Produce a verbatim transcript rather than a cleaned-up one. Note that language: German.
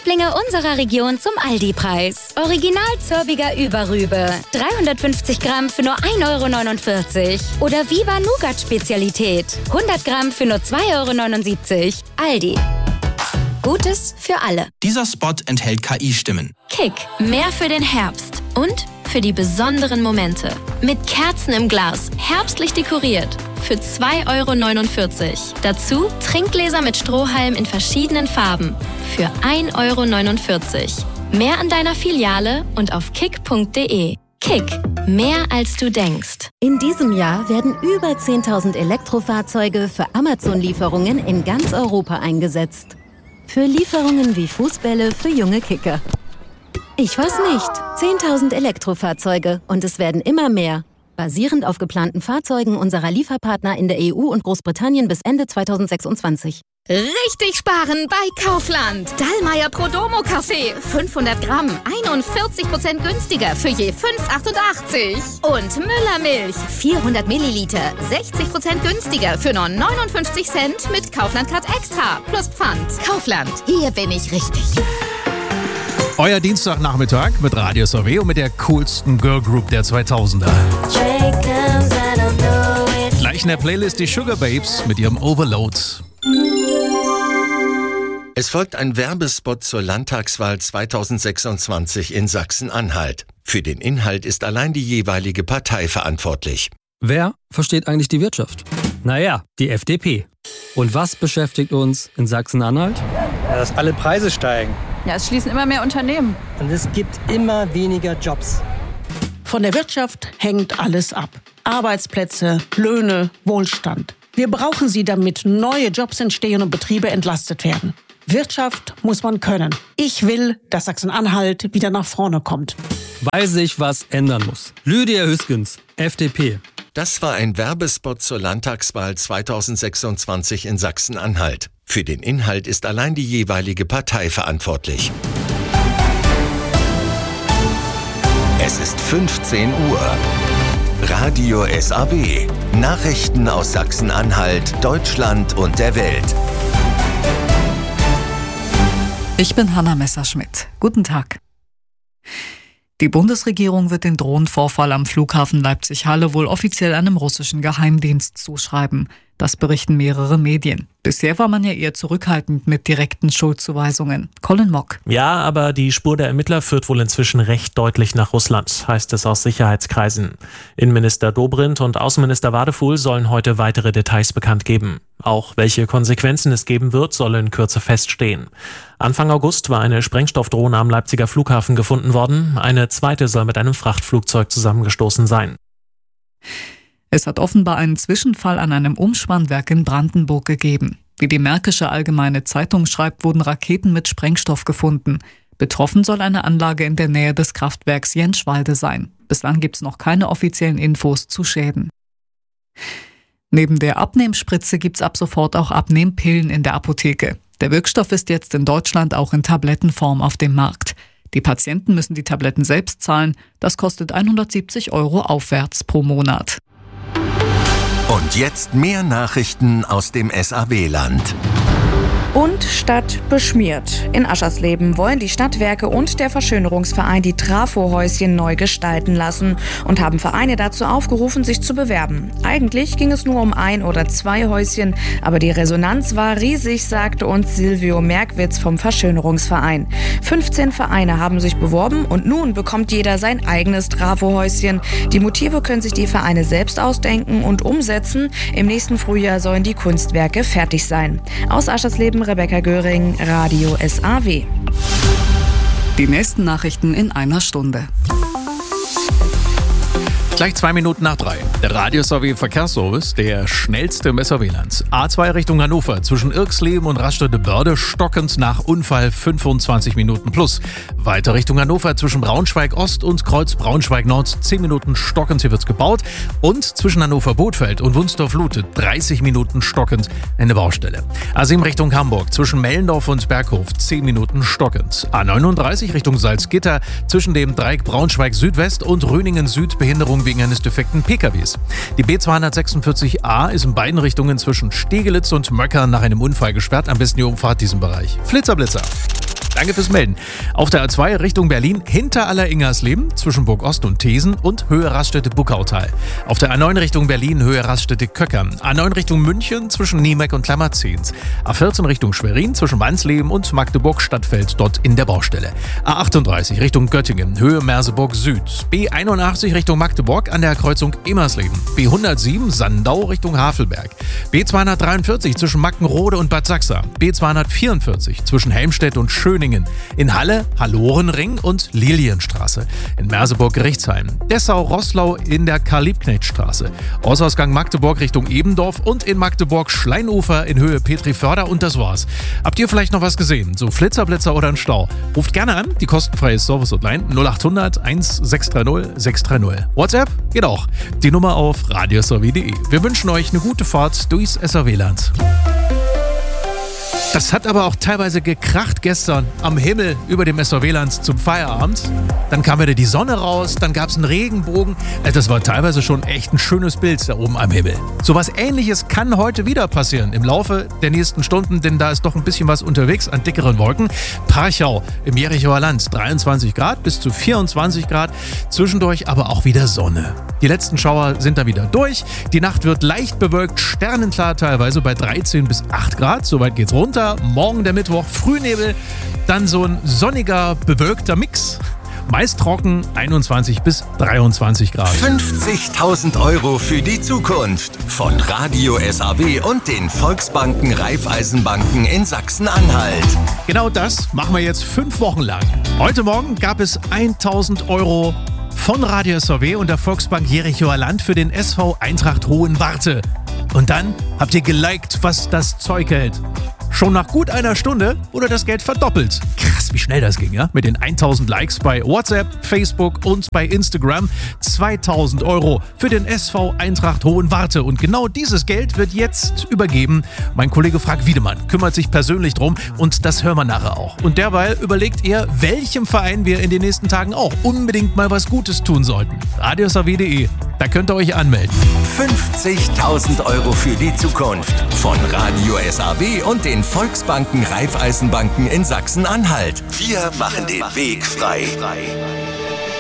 Lieblinge unserer Region zum Aldi-Preis. Original Zörbiger Überrübe. dreihundertfünfzig Gramm für nur ein Euro neunundvierzig. Oder Viva Nougat Spezialität. hundert Gramm für nur zwei Euro neunundsiebzig. Aldi. Gutes für alle. Dieser Spot enthält K I-Stimmen. Kick. Mehr für den Herbst. Und für die besonderen Momente. Mit Kerzen im Glas. Herbstlich dekoriert. Für zwei Euro neunundvierzig. Dazu Trinkgläser mit Strohhalm in verschiedenen Farben. Für ein Euro neunundvierzig. Mehr an deiner Filiale und auf kick punkt de. Kick. Mehr als du denkst. In diesem Jahr werden über zehntausend Elektrofahrzeuge für Amazon-Lieferungen in ganz Europa eingesetzt. Für Lieferungen wie Fußbälle für junge Kicker. Ich weiß nicht. zehntausend Elektrofahrzeuge und es werden immer mehr. Basierend auf geplanten Fahrzeugen unserer Lieferpartner in der E U und Großbritannien bis Ende zweitausendsechsundzwanzig. Richtig sparen bei Kaufland. Dallmayr Prodomo Kaffee. fünfhundert Gramm. einundvierzig Prozent günstiger für je fünf Euro achtundachtzig. Und Müller Milch. vierhundert Milliliter. sechzig Prozent günstiger für nur neunundfünfzig Cent mit Kaufland Card Extra. Plus Pfand. Kaufland. Hier bin ich richtig. Euer Dienstagnachmittag mit Radio S A W und mit der coolsten Girlgroup der zweitausender. Gleich in der Playlist die Sugar Babes mit ihrem Overload. Es folgt ein Werbespot zur Landtagswahl zweitausendsechsundzwanzig in Sachsen-Anhalt. Für den Inhalt ist allein die jeweilige Partei verantwortlich. Wer versteht eigentlich die Wirtschaft? Naja, die F D P. Und was beschäftigt uns in Sachsen-Anhalt? Ja, dass alle Preise steigen. Ja, es schließen immer mehr Unternehmen. Und es gibt immer weniger Jobs. Von der Wirtschaft hängt alles ab. Arbeitsplätze, Löhne, Wohlstand. Wir brauchen sie, damit neue Jobs entstehen und Betriebe entlastet werden. Wirtschaft muss man können. Ich will, dass Sachsen-Anhalt wieder nach vorne kommt. Weil sich was ändern muss. Lydia Hüskens, F D P. Das war ein Werbespot zur Landtagswahl zweitausendsechsundzwanzig in Sachsen-Anhalt. Für den Inhalt ist allein die jeweilige Partei verantwortlich. Es ist fünfzehn Uhr. Radio S A W. Nachrichten aus Sachsen-Anhalt, Deutschland und der Welt. Ich bin Hanna Messerschmidt. Guten Tag. Die Bundesregierung wird den Drohnenvorfall am Flughafen Leipzig-Halle wohl offiziell einem russischen Geheimdienst zuschreiben. Das berichten mehrere Medien. Bisher war man ja eher zurückhaltend mit direkten Schuldzuweisungen. Colin Mock. Ja, aber die Spur der Ermittler führt wohl inzwischen recht deutlich nach Russland, heißt es aus Sicherheitskreisen. Innenminister Dobrindt und Außenminister Wadefuhl sollen heute weitere Details bekannt geben. Auch welche Konsequenzen es geben wird, soll in Kürze feststehen. Anfang August war eine Sprengstoffdrohne am Leipziger Flughafen gefunden worden. Eine zweite soll mit einem Frachtflugzeug zusammengestoßen sein. Es hat offenbar einen Zwischenfall an einem Umspannwerk in Brandenburg gegeben. Wie die Märkische Allgemeine Zeitung schreibt, wurden Raketen mit Sprengstoff gefunden. Betroffen soll eine Anlage in der Nähe des Kraftwerks Jenschwalde sein. Bislang gibt es noch keine offiziellen Infos zu Schäden. Neben der Abnehmspritze gibt es ab sofort auch Abnehmpillen in der Apotheke. Der Wirkstoff ist jetzt in Deutschland auch in Tablettenform auf dem Markt. Die Patienten müssen die Tabletten selbst zahlen. Das kostet hundertsiebzig Euro aufwärts pro Monat. Und jetzt mehr Nachrichten aus dem S A W-Land. Und Stadt beschmiert. In Aschersleben wollen die Stadtwerke und der Verschönerungsverein die Trafohäuschen neu gestalten lassen und haben Vereine dazu aufgerufen, sich zu bewerben. Eigentlich ging es nur um ein oder zwei Häuschen, aber die Resonanz war riesig, sagte uns Silvio Merkwitz vom Verschönerungsverein. fünfzehn Vereine haben sich beworben und nun bekommt jeder sein eigenes Trafohäuschen. Die Motive können sich die Vereine selbst ausdenken und umsetzen. Im nächsten Frühjahr sollen die Kunstwerke fertig sein. Aus Aschersleben Rebecca Göring, Radio S A W. Die nächsten Nachrichten in einer Stunde. Gleich zwei Minuten nach drei. Der Radio S A W Verkehrsservice, der schnellste im S A W-Land. A zwei Richtung Hannover, zwischen Irksleben und Rastede-Börde, stockend nach Unfall fünfundzwanzig Minuten plus. Weiter Richtung Hannover, zwischen Braunschweig-Ost und Kreuz Braunschweig-Nord, zehn Minuten stockend, hier wird's gebaut. Und zwischen Hannover-Bothfeld und Wunsdorf-Lute, dreißig Minuten stockend, eine Baustelle. A sieben Richtung Hamburg, zwischen Mellendorf und Berghof, zehn Minuten stockend. A neununddreißig Richtung Salzgitter, zwischen dem Dreieck Braunschweig-Südwest und Röningen-Süd, Behinderung wegen eines defekten P K Ws. Die B zweihundertsechsundvierzig A ist in beiden Richtungen zwischen Stegelitz und Möckern nach einem Unfall gesperrt. Am besten die Umfahrt diesen Bereich. Flitzerblitzer. Danke fürs Melden. Auf der A zwei Richtung Berlin hinter Aller-Ingersleben zwischen Burg Ost und Thesen und Höhe Raststätte-Buckautal. Auf der A neun Richtung Berlin Höhe Raststätte-Köckern. A neun Richtung München zwischen Niemeck und Klammerzehns. A vierzehn Richtung Schwerin zwischen Wansleben und Magdeburg-Stadtfeld dort in der Baustelle. A achtunddreißig Richtung Göttingen Höhe Merseburg Süd. B einundachtzig Richtung Magdeburg an der Kreuzung Emersleben. B hundertsieben Sandau Richtung Havelberg. B zweihundertdreiundvierzig zwischen Mackenrode und Bad Sachsa. B zweihundertvierundvierzig zwischen Helmstedt und Schöningen. In Halle, Hallorenring und Lilienstraße. In Merseburg Gerichtsheim. Dessau-Roßlau in der Karl-Liebknecht-Straße. Ortsausgang Magdeburg Richtung Ebendorf und in Magdeburg Schleinufer in Höhe Petri-Förder und das war's. Habt ihr vielleicht noch was gesehen? So Flitzerblitzer oder ein Stau? Ruft gerne an, die kostenfreie Service-Hotline null acht hundert eins sechs drei null sechs drei null. WhatsApp geht auch. Die Nummer auf radiosw punkt de. Wir wünschen euch eine gute Fahrt durchs S R W-Land. Das hat aber auch teilweise gekracht gestern am Himmel über dem S R W-Land zum Feierabend. Dann kam wieder die Sonne raus, dann gab es einen Regenbogen. Das war teilweise schon echt ein schönes Bild da oben am Himmel. So was Ähnliches kann heute wieder passieren im Laufe der nächsten Stunden, denn da ist doch ein bisschen was unterwegs an dickeren Wolken. Parchau im Jerichoer Land, dreiundzwanzig Grad bis zu vierundzwanzig Grad. Zwischendurch aber auch wieder Sonne. Die letzten Schauer sind da wieder durch. Die Nacht wird leicht bewölkt, sternenklar teilweise bei dreizehn bis acht Grad. Soweit geht's runter. Morgen der Mittwoch, Frühnebel, dann so ein sonniger, bewölkter Mix. Meist trocken, einundzwanzig bis dreiundzwanzig Grad. fünfzigtausend Euro für die Zukunft von Radio S R W und den Volksbanken Raiffeisenbanken in Sachsen-Anhalt. Genau das machen wir jetzt fünf Wochen lang. Heute Morgen gab es tausend Euro von Radio S R W und der Volksbank Jerichoer Land für den S V Eintracht Hohenwarte. Und dann habt ihr geliked, was das Zeug hält. Schon nach gut einer Stunde wurde das Geld verdoppelt. Krass, wie schnell das ging, ja? Mit den tausend Likes bei WhatsApp, Facebook und bei Instagram. zweitausend Euro für den S V Eintracht Hohenwarte. Und genau dieses Geld wird jetzt übergeben. Mein Kollege Frank Wiedemann kümmert sich persönlich drum und das hören wir nachher auch. Und derweil überlegt er, welchem Verein wir in den nächsten Tagen auch unbedingt mal was Gutes tun sollten. radiosw punkt de, da könnt ihr euch anmelden. fünfzigtausend Euro für die Zukunft von Radio S R W und den Volksbanken Raiffeisenbanken in Sachsen-Anhalt. Wir machen den Weg frei.